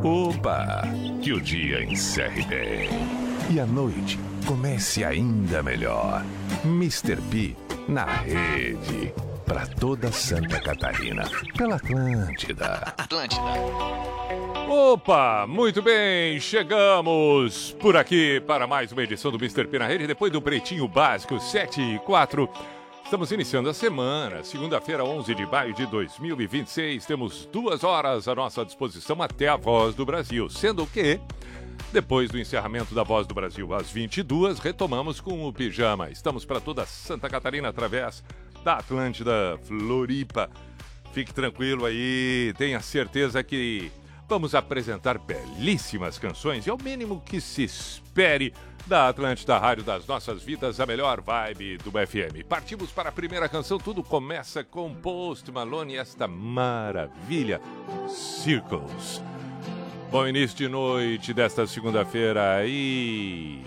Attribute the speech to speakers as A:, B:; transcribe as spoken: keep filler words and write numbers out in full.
A: Opa! Que o dia encerre bem. E a noite comece ainda melhor. mister P na rede. Pra toda Santa Catarina. Pela Atlântida.
B: Atlântida.
C: Opa, muito bem, chegamos por aqui para mais uma edição do mister P na Rede, depois do Pretinho Básico sete e quatro. Estamos iniciando a semana, segunda-feira, onze de maio de dois mil e vinte e seis. Temos duas horas à nossa disposição até a Voz do Brasil, sendo que, depois do encerramento da Voz do Brasil às vinte e duas, retomamos com o Pijama. Estamos para toda Santa Catarina através da Atlântida Floripa. Fique tranquilo aí, tenha certeza que vamos apresentar belíssimas canções e é o mínimo que se espere da Atlântida Rádio das Nossas Vidas, a melhor vibe do F M. Partimos para a primeira canção, tudo começa com Post Malone e esta maravilha, Circles. Bom início de noite desta segunda-feira e